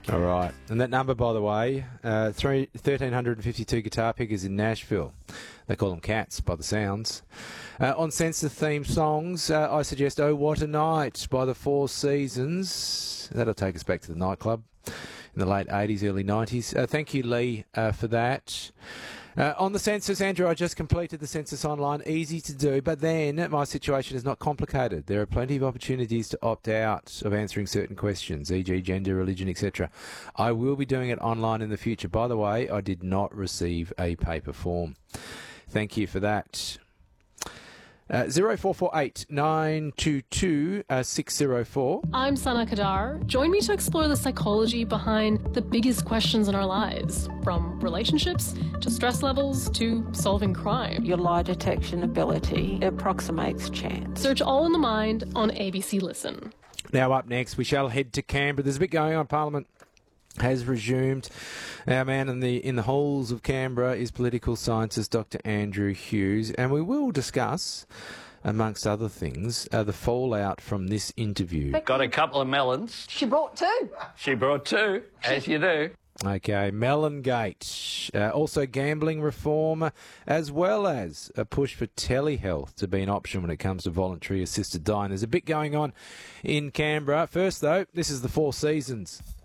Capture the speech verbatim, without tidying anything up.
All right. And that number, by the way, uh, three, one thousand three hundred fifty-two guitar pickers in Nashville. They call them cats by the sounds. Uh, on Sensor-themed songs, uh, I suggest Oh What a Night by the Four Seasons. That'll take us back to the nightclub in the late eighties, early nineties. Uh, thank you, Lee, uh, for that. Uh, on the census, Andrew, I just completed the census online. Easy to do, but then my situation is not complicated. There are plenty of opportunities to opt out of answering certain questions, for example gender, religion, et cetera. I will be doing it online in the future. By the way, I did not receive a paper form. Thank you for that. Uh, zero four four eight nine two two six zero four. I'm Sana Kadar. Join me to explore the psychology behind the biggest questions in our lives, from relationships to stress levels to solving crime. Your lie detection ability approximates chance. Search All in the Mind on A B C Listen. Now up next, we shall head to Canberra. There's a bit going on. Parliament has resumed. Our man in the in the halls of Canberra is political scientist Doctor Andrew Hughes, and we will discuss, amongst other things, uh, the fallout from this interview. Got a couple of melons. She brought two. She brought two, as you do. Okay, Melongate. Uh, also gambling reform, as well as a push for telehealth to be an option when it comes to voluntary assisted dying. There's a bit going on in Canberra. First, though, this is the Four Seasons.